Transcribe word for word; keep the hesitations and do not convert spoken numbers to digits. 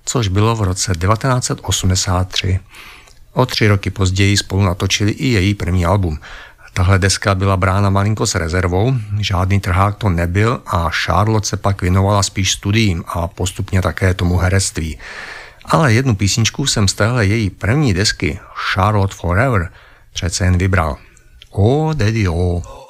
což bylo v roce devatenáct set osmdesát tři. O tři roky později spolu natočili i její první album. Tahle deska byla brána malinko s rezervou, žádný trhák to nebyl a Charlotte se pak věnovala spíš studiím a postupně také tomu herectví. Ale jednu písničku jsem z téhle její první desky Charlotte Forever přece jen vybral. Oh, daddy, oh.